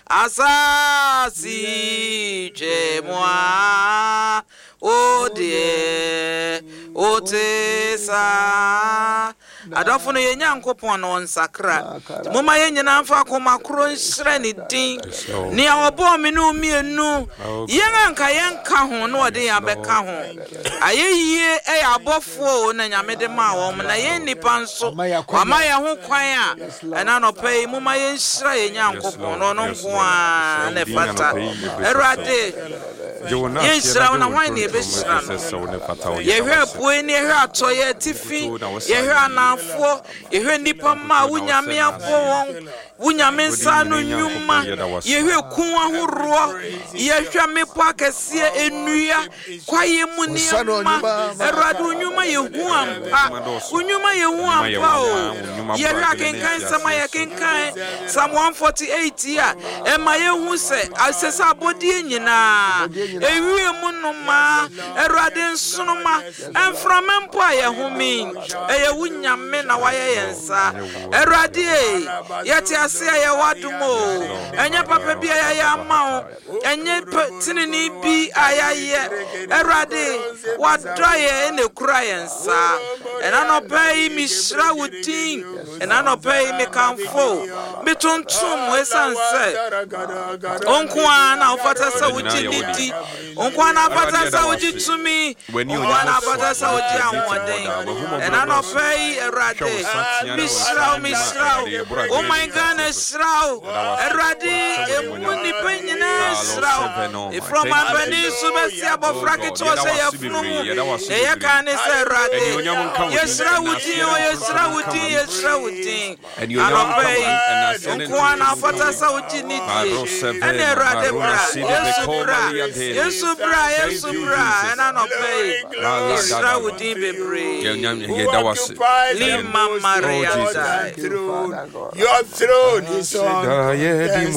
asasi chemwa odie otesa adofo no yenya nkopon no nsakra moma yenyina mfa akoma kro nhire ne din ne awbo me no mienu yenga nka yenka ho no ode ya beka ho ayeyie abofo na nyamede ma wo na yen nipa nso ama ye ho kwan a ena no pay moma yenhira yenya nkopon no nko a ne fata erade yenhira na hwan ne ebeshira no yehwe poi ne hwe atoye tifi yehwe anafo yehwe nipa ma wunyame abo wunyame nsa no nyuma yehwe kun ahoro yehwe mepo akese enua kwaye mu ni ma erade unyuma yehu ampa unyuma yehu ampa o yehwe akenkan sama yakenkan Psalm 148 ya ema yehu se asesa abodi nyina ewie mu no ma erade nsonoma enframempo ayehumi eye wunyame na waye yensa erade yete ase ayewadumo enye papa bia ya ma enye tinini bi ayaye erade wadoye ne kura yensa enanopai mishra wutin enanopai mekamfo bituntum wesanse onkwa na ofata sa wujinidi onkwa na ofata sa wujitumi onkwa na ofata sa wuji anwade enanopai erade mishra oh my God Israel erade emuni penyina Israel from abani subasi abofrake to say yafunumu ye kan say erade yesra wuti anopai onkwa na ofata sa wuji niti ene erade bra yesu bra enanopai Israel wuti bebre lima maria your throne is on